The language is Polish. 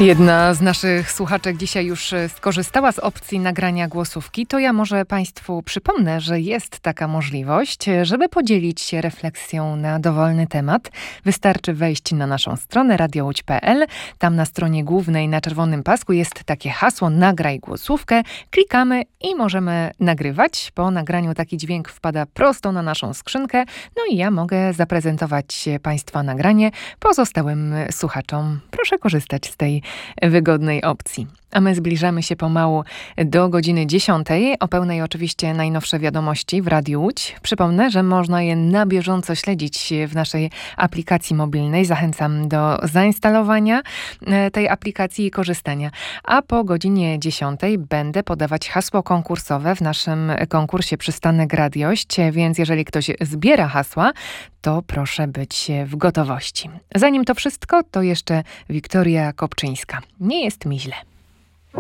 Jedna z naszych słuchaczek dzisiaj już skorzystała z opcji nagrania głosówki. To ja może Państwu przypomnę, że jest taka możliwość, żeby podzielić się refleksją na dowolny temat. Wystarczy wejść na naszą stronę radiołódź.pl. Tam na stronie głównej na czerwonym pasku jest takie hasło nagraj głosówkę. Klikamy i możemy nagrywać. Po nagraniu taki dźwięk wpada prosto na naszą skrzynkę. No i ja mogę zaprezentować Państwa nagranie pozostałym słuchaczom. Proszę korzystać z tej wygodnej opcji. A my zbliżamy się pomału do godziny 10. O pełnej oczywiście najnowsze wiadomości w Radiu Łódź. Przypomnę, że można je na bieżąco śledzić w naszej aplikacji mobilnej. Zachęcam do zainstalowania tej aplikacji i korzystania. A po godzinie 10 będę podawać hasło konkursowe w naszym konkursie Przystanek Radiość, więc jeżeli ktoś zbiera hasła, to proszę być w gotowości. Zanim to wszystko, to jeszcze Wiktoria Kopczyńska. Nie jest mi źle.